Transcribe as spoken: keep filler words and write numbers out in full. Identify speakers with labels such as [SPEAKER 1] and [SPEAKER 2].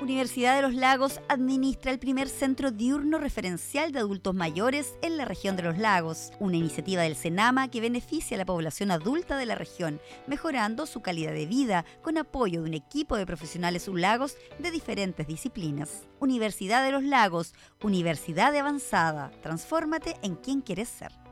[SPEAKER 1] Universidad de los Lagos administra el primer centro diurno referencial de adultos mayores en la región de los lagos, una iniciativa del CENAMA que beneficia a la población adulta de la región, mejorando su calidad de vida con apoyo de un equipo de profesionales ulagos de diferentes disciplinas. Universidad de los Lagos, universidad de avanzada. Transfórmate en quien quieres ser.